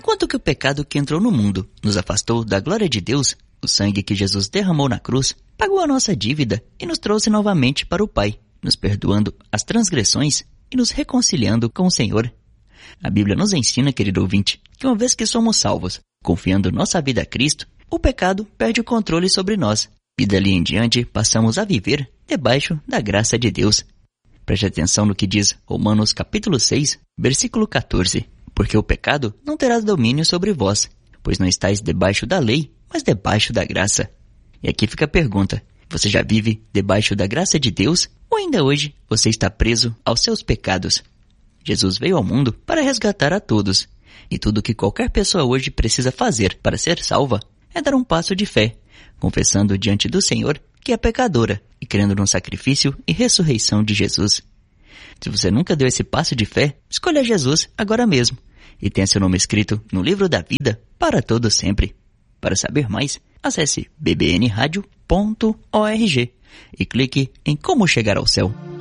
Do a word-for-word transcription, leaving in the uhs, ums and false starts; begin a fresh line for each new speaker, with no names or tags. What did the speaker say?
Enquanto que o pecado que entrou no mundo nos afastou da glória de Deus, o sangue que Jesus derramou na cruz pagou a nossa dívida e nos trouxe novamente para o Pai, nos perdoando as transgressões e nos reconciliando com o Senhor. A Bíblia nos ensina, querido ouvinte, que uma vez que somos salvos, confiando nossa vida a Cristo, o pecado perde o controle sobre nós e dali em diante passamos a viver debaixo da graça de Deus. Preste atenção no que diz Romanos capítulo seis, versículo quatorze. Porque o pecado não terá domínio sobre vós, pois não estáis debaixo da lei, mas debaixo da graça. E aqui fica a pergunta: você já vive debaixo da graça de Deus ou ainda hoje você está preso aos seus pecados? Jesus veio ao mundo para resgatar a todos, e tudo que qualquer pessoa hoje precisa fazer para ser salva é dar um passo de fé, confessando diante do Senhor que é pecadora e crendo no sacrifício e ressurreição de Jesus. Se você nunca deu esse passo de fé, escolha Jesus agora mesmo e tenha seu nome escrito no livro da vida para todo sempre. Para saber mais, acesse b b n radio ponto org e clique em Como Chegar ao Céu.